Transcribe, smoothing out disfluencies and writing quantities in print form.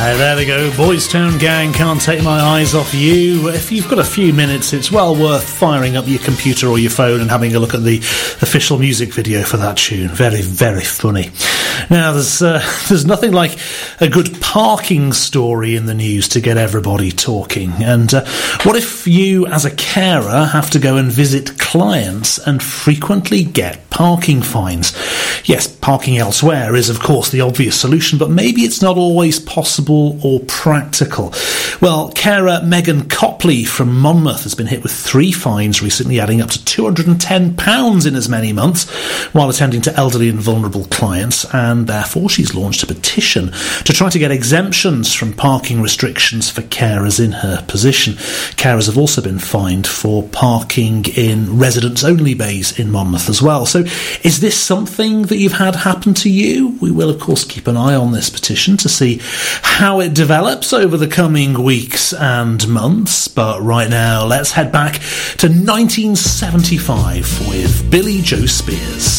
There they go. Boys Town Gang, Can't Take My Eyes Off You. If you've got a few minutes, it's well worth firing up your computer or your phone and having a look at the official music video for that tune. Very, very funny. Now, there's nothing like a good parking story in the news to get everybody talking. And what if you, as a carer, have to go and visit clients and frequently get parking fines? Yes, parking elsewhere is, of course, the obvious solution, but maybe it's not always possible or practical. Well, carer Megan Copley from Monmouth has been hit with 3 fines recently, adding up to £210 in as many months while attending to elderly and vulnerable clients, and therefore she's launched a petition to try to get exemptions from parking restrictions for carers in her position. Carers have also been fined for parking in residents-only bays in Monmouth as well. So is this something that you've had happen to you? We will, of course, keep an eye on this petition to see how it develops over the coming weeks and months. But right now, let's head back to 1975 with Billy Joe Spears.